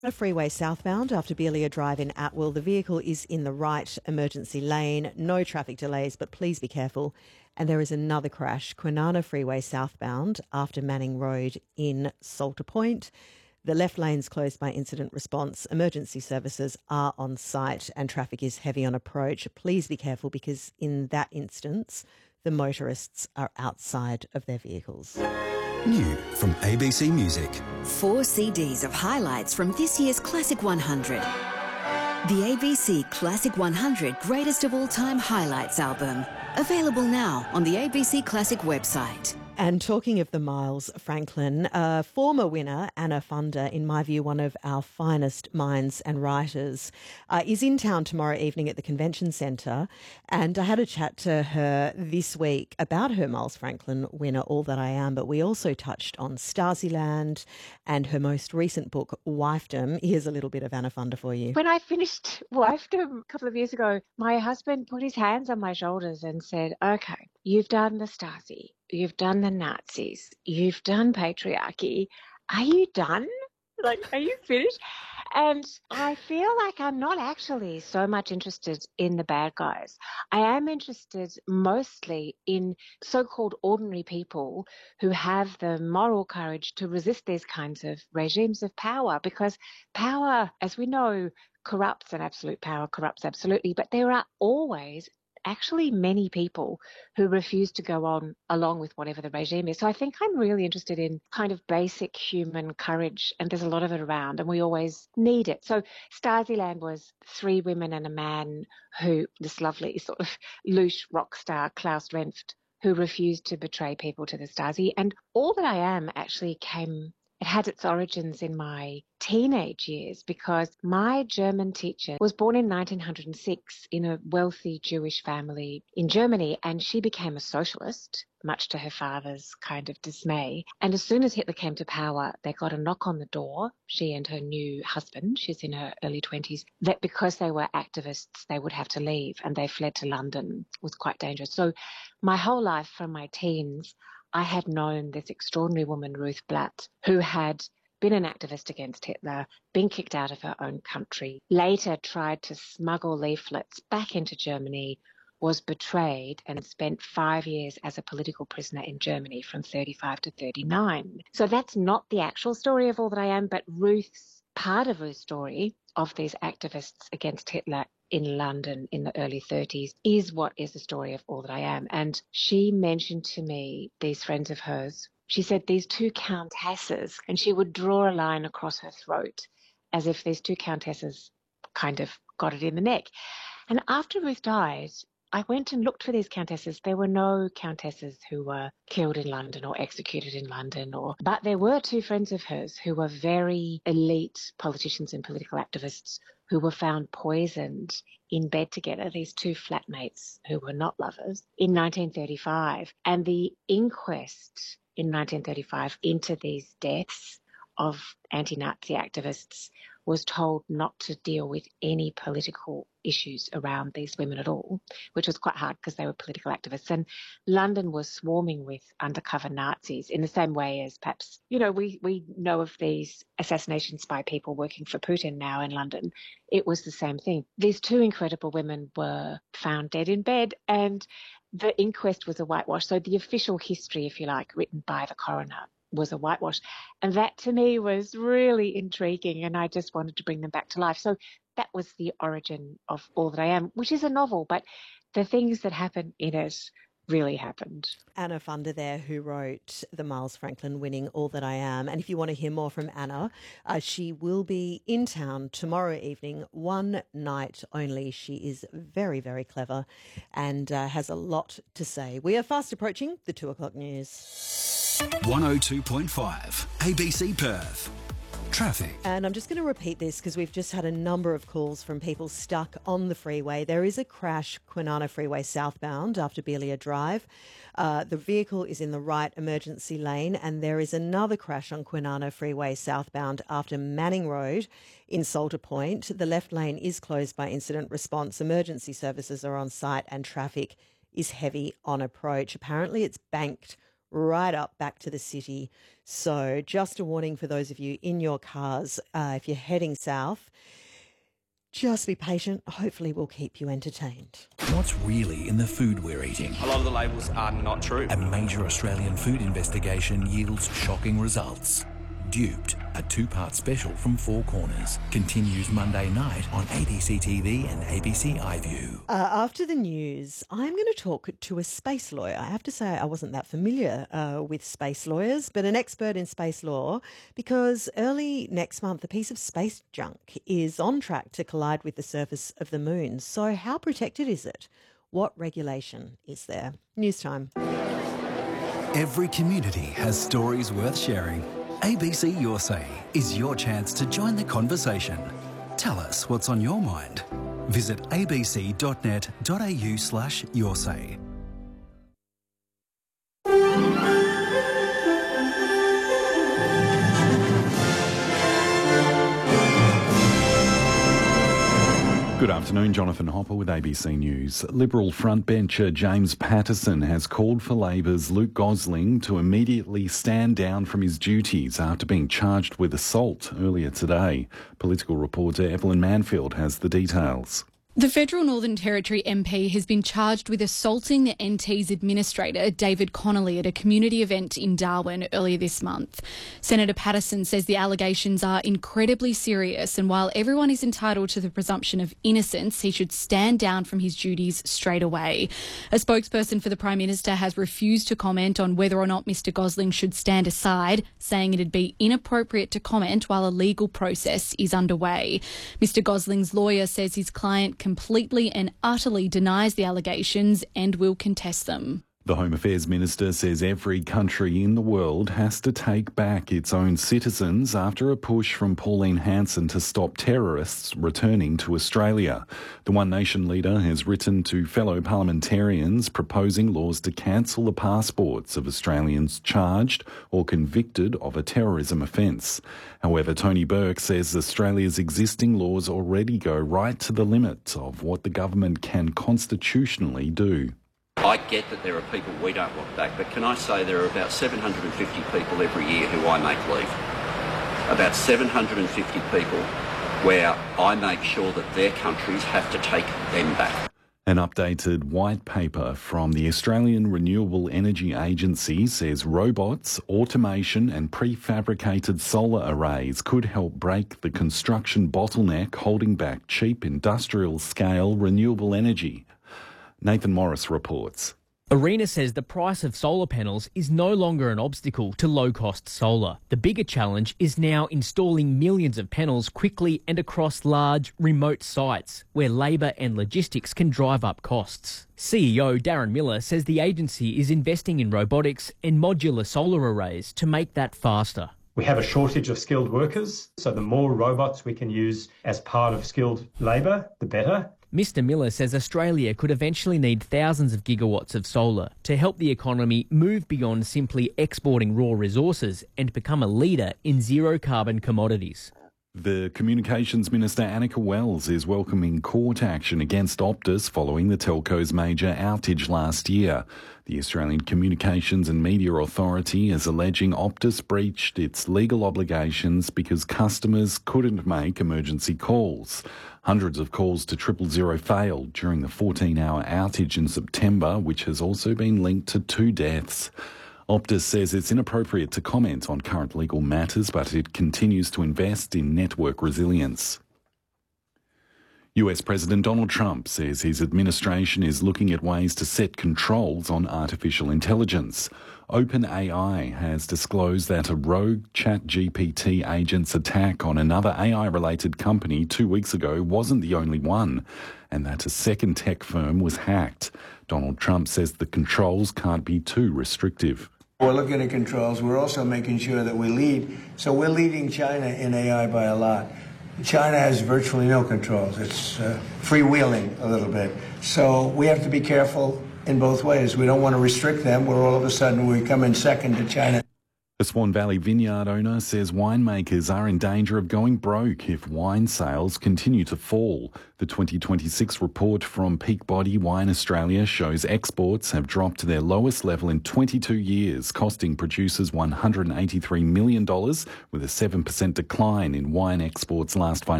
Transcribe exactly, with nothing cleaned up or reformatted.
A freeway southbound after Beelia Drive in Atwell. The vehicle is in the right emergency lane. No traffic delays, but please be careful. And there is another crash, Kwinana Freeway southbound after Manning Road in Salter Point. The left lane's closed by incident response. Emergency services are on site and traffic is heavy on approach. Please be careful because in that instance, the motorists are outside of their vehicles. New from A B C Music. Four C Ds of highlights from this year's Classic one hundred. The A B C Classic one hundred Greatest of All Time Highlights album. Available now on the A B C Classic website. And talking of the Miles Franklin, uh, former winner Anna Funder, in my view, one of our finest minds and writers, uh, is in town tomorrow evening at the Convention Centre. And I had a chat to her this week about her Miles Franklin winner, All That I Am. But we also touched on Stasiland and her most recent book, Wifedom. Here's a little bit of Anna Funder for you. When I finished Wifedom a couple of years ago, my husband put his hands on my shoulders and said, okay, you've done the Stasi. You've done the Nazis. You've done patriarchy. Are you done? Like, are you finished? And I feel like I'm not actually so much interested in the bad guys. I am interested mostly in so-called ordinary people who have the moral courage to resist these kinds of regimes of power, because power, as we know, corrupts, and absolute power corrupts absolutely. But there are always actually many people who refuse to go on along with whatever the regime is. So I think I'm really interested in kind of basic human courage, and there's a lot of it around, and we always need it. So Stasiland was three women and a man who, this lovely sort of louche rock star, Klaus Renft, who refused to betray people to the Stasi. And All That I Am actually came, it had its origins in my teenage years, because my German teacher was born in nineteen oh six in a wealthy Jewish family in Germany, and she became a socialist, much to her father's kind of dismay. And as soon as Hitler came to power, they got a knock on the door, she and her new husband, she's in her early twenties, that because they were activists, they would have to leave, and they fled to London. It was quite dangerous. So my whole life from my teens, I had known this extraordinary woman, Ruth Blatt, who had been an activist against Hitler, been kicked out of her own country, later tried to smuggle leaflets back into Germany, was betrayed, and spent five years as a political prisoner in Germany from thirty-five to thirty-nine. So that's not the actual story of All That I Am, but Ruth's part of her story of these activists against Hitler in London in the early thirties is what is the story of All That I Am. And she mentioned to me these friends of hers. She said these two countesses, and she would draw a line across her throat as if these two countesses kind of got it in the neck. And after Ruth died, I went and looked for these countesses. There were no countesses who were killed in London or executed in London, or but there were two friends of hers who were very elite politicians and political activists who were found poisoned in bed together, these two flatmates who were not lovers, in nineteen thirty-five. And the inquest in nineteen thirty-five into these deaths of anti-Nazi activists was told not to deal with any political issues around these women at all, which was quite hard because they were political activists. And London was swarming with undercover Nazis in the same way as perhaps, you know, we, we know of these assassinations by people working for Putin now in London. It was the same thing. These two incredible women were found dead in bed, and the inquest was a whitewash. So the official history, if you like, written by the coroner, was a whitewash. And that to me was really intriguing, and I just wanted to bring them back to life. So that was the origin of All That I Am, which is a novel, but the things that happen in it really happened. Anna Funder there, who wrote the Miles Franklin winning All That I Am. And if you want to hear more from Anna, uh, she will be in town tomorrow evening, one night only. She is very, very clever and uh, has a lot to say. We are fast approaching the two o'clock news. one oh two point five A B C Perth. Traffic. And I'm just going to repeat this because we've just had a number of calls from people stuck on the freeway. There is a crash, Kwinana Freeway southbound after Beelia Drive. Uh, the vehicle is in the right emergency lane, and there is another crash on Kwinana Freeway southbound after Manning Road in Salter Point. The left lane is closed by incident response. Emergency services are on site and traffic is heavy on approach. Apparently it's banked right up back to the city. So just a warning for those of you in your cars, uh, if you're heading south, just be patient. Hopefully we'll keep you entertained. What's really in the food we're eating? A lot of the labels are not true. A major Australian food investigation yields shocking results. Duped, a two-part special from Four Corners, continues Monday night on A B C T V and A B C iView. Uh, after the news, I'm going to talk to a space lawyer. I have to say I wasn't that familiar uh, with space lawyers, but an expert in space law, because early next month a piece of space junk is on track to collide with the surface of the moon. So how protected is it? What regulation is there? News time. Every community has stories worth sharing. A B C Your Say is your chance to join the conversation. Tell us what's on your mind. Visit abc.net.au slash your say. Good afternoon, Jonathan Hopper with A B C News. Liberal frontbencher James Patterson has called for Labor's Luke Gosling to immediately stand down from his duties after being charged with assault earlier today. Political reporter Evelyn Manfield has the details. The Federal Northern Territory M P has been charged with assaulting the N T's administrator, David Connolly, at a community event in Darwin earlier this month. Senator Patterson says the allegations are incredibly serious, and while everyone is entitled to the presumption of innocence, he should stand down from his duties straight away. A spokesperson for the Prime Minister has refused to comment on whether or not Mr Gosling should stand aside, saying it'd be inappropriate to comment while a legal process is underway. Mr Gosling's lawyer says his client completely and utterly denies the allegations and will contest them. The Home Affairs Minister says every country in the world has to take back its own citizens after a push from Pauline Hanson to stop terrorists returning to Australia. The One Nation leader has written to fellow parliamentarians proposing laws to cancel the passports of Australians charged or convicted of a terrorism offence. However, Tony Burke says Australia's existing laws already go right to the limit of what the government can constitutionally do. I get that there are people we don't want back, but can I say there are about seven hundred fifty people every year who I make leave. About seven hundred fifty people where I make sure that their countries have to take them back. An updated white paper from the Australian Renewable Energy Agency says robots, automation and prefabricated solar arrays could help break the construction bottleneck holding back cheap industrial-scale renewable energy. Nathan Morris reports. ARENA says the price of solar panels is no longer an obstacle to low-cost solar. The bigger challenge is now installing millions of panels quickly and across large, remote sites where labour and logistics can drive up costs. C E O Darren Miller says the agency is investing in robotics and modular solar arrays to make that faster. We have a shortage of skilled workers, so the more robots we can use as part of skilled labour, the better. Mister Miller says Australia could eventually need thousands of gigawatts of solar to help the economy move beyond simply exporting raw resources and become a leader in zero-carbon commodities. The Communications Minister Annika Wells is welcoming court action against Optus following the telco's major outage last year. The Australian Communications and Media Authority is alleging Optus breached its legal obligations because customers couldn't make emergency calls. Hundreds of calls to triple zero failed during the fourteen-hour outage in September, which has also been linked to two deaths. Optus says it's inappropriate to comment on current legal matters, but it continues to invest in network resilience. U S President Donald Trump says his administration is looking at ways to set controls on artificial intelligence. OpenAI has disclosed that a rogue ChatGPT agent's attack on another A I-related company two weeks ago wasn't the only one, and that a second tech firm was hacked. Donald Trump says the controls can't be too restrictive. We're looking at controls. We're also making sure that we lead. So we're leading China in A I by a lot. China has virtually no controls. It's uh, freewheeling a little bit. So we have to be careful in both ways. We don't want to restrict them, where all of a sudden we come in second to China. A Swan Valley vineyard owner says winemakers are in danger of going broke if wine sales continue to fall. The twenty twenty-six report from Peakbody Wine Australia shows exports have dropped to their lowest level in twenty-two years, costing producers one hundred eighty-three million dollars, with a seven percent decline in wine exports last financial